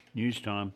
News time.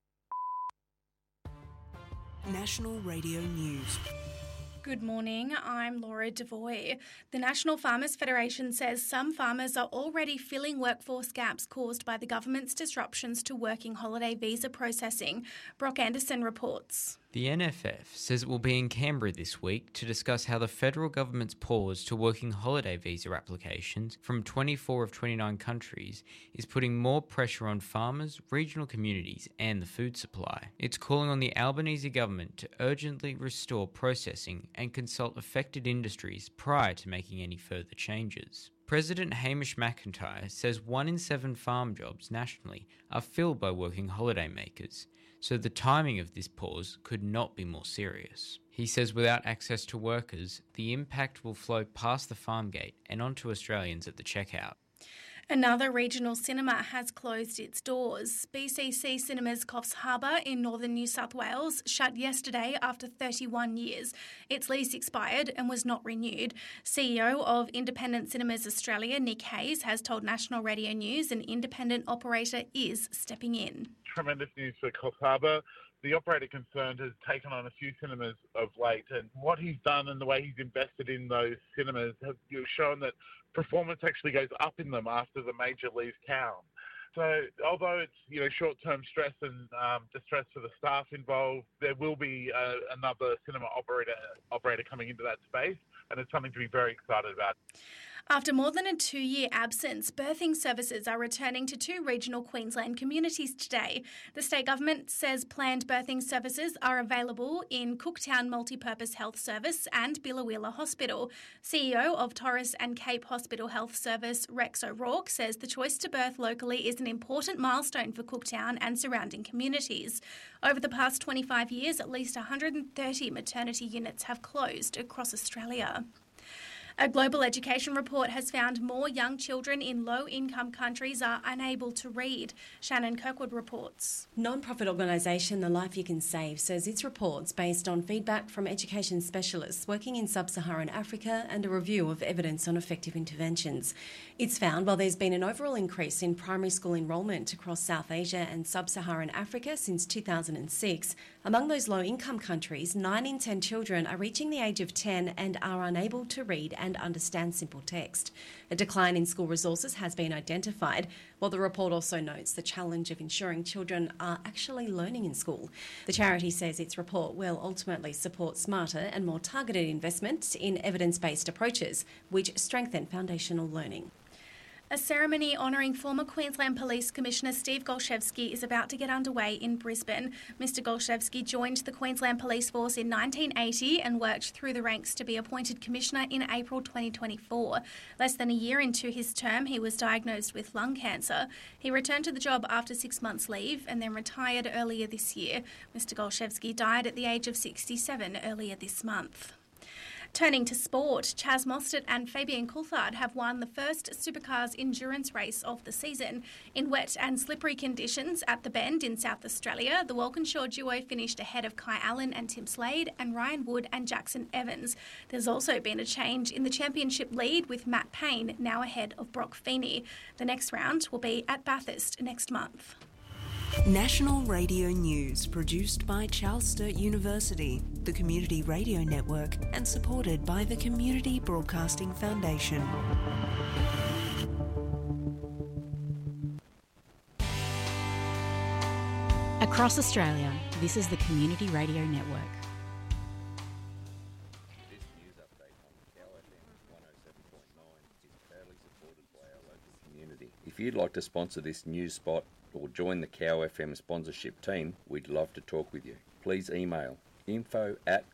National Radio News. Good morning, I'm Laura Devoy. The National Farmers Federation says some farmers are already filling workforce gaps caused by the government's disruptions to working holiday visa processing. Brock Anderson reports. The NFF says it will be in Canberra this week to discuss how the federal government's pause to working holiday visa applications from 24 of 29 countries is putting more pressure on farmers, regional communities and the food supply. It's calling on the Albanese government to urgently restore processing and consult affected industries prior to making any further changes. President Hamish McIntyre says 1 in 7 farm jobs nationally are filled by working holiday makers, so the timing of this pause could not be more serious. He says without access to workers, the impact will flow past the farm gate and onto Australians at the checkout. Another regional cinema has closed its doors. BCC Cinemas Coffs Harbour in northern New South Wales shut yesterday after 31 years. Its lease expired and was not renewed. CEO of Independent Cinemas Australia, Nick Hayes, has told National Radio News an independent operator is stepping in. Tremendous news for Coffs Harbour. The operator concerned has taken on a few cinemas of late, and what he's done and the way he's invested in those cinemas have shown that performance actually goes up in them after the major leave town. So although it's short-term stress and distress for the staff involved, there will be another cinema operator coming into that space, and it's something to be very excited about. After more than a 2-year absence, birthing services are returning to 2 regional Queensland communities today. The state government says planned birthing services are available in Cooktown Multipurpose Health Service and Billawheeler Hospital. CEO of Torres and Cape Hospital Health Service, Rex O'Rourke, says the choice to birth locally is an important milestone for Cooktown and surrounding communities. Over the past 25 years, at least 130 maternity units have closed across Australia. A global education report has found more young children in low-income countries are unable to read. Shannon Kirkwood reports. Non-profit organisation The Life You Can Save says its reports based on feedback from education specialists working in sub-Saharan Africa and a review of evidence on effective interventions. It's found while there's been an overall increase in primary school enrolment across South Asia and sub-Saharan Africa since 2006, among those low-income countries, 9 in 10 children are reaching the age of 10 and are unable to read and understand simple text. A decline in school resources has been identified, while the report also notes the challenge of ensuring children are actually learning in school. The charity says its report will ultimately support smarter and more targeted investment in evidence-based approaches, which strengthen foundational learning. A ceremony honouring former Queensland Police Commissioner Steve Golchevski is about to get underway in Brisbane. Mr Golchevski joined the Queensland Police Force in 1980 and worked through the ranks to be appointed Commissioner in April 2024. Less than a year into his term, he was diagnosed with lung cancer. He returned to the job after 6 months' leave and then retired earlier this year. Mr Golchevski died at the age of 67 earlier this month. Turning to sport, Chaz Mostert and Fabian Coulthard have won the first Supercars endurance race of the season. In wet and slippery conditions at the Bend in South Australia, the Walkinshaw duo finished ahead of Kai Allen and Tim Slade and Ryan Wood and Jackson Evans. There's also been a change in the championship lead with Matt Payne now ahead of Brock Feeney. The next round will be at Bathurst next month. National Radio News, produced by Charles Sturt University, the Community Radio Network, and supported by the Community Broadcasting Foundation. Across Australia, this is the Community Radio Network. This news update on Cow FM 107.9 is proudly supported by our local community. If you'd like to sponsor this news spot or join the Cow FM sponsorship team, we'd love to talk with you. Please email info@cow-fm.com.au.